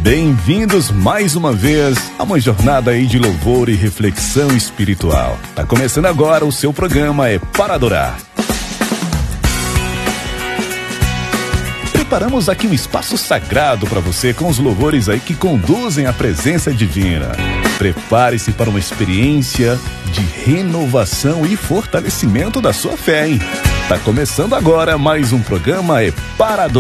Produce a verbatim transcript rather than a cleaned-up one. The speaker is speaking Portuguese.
Bem-vindos mais uma vez a uma jornada aí de louvor e reflexão espiritual. Tá começando agora, o seu programa é Para Adorar. Preparamos aqui um espaço sagrado para você com os louvores aí que conduzem à presença divina. Prepare-se para uma experiência de renovação e fortalecimento da sua fé, hein? Tá começando agora mais um programa é Para Adorar.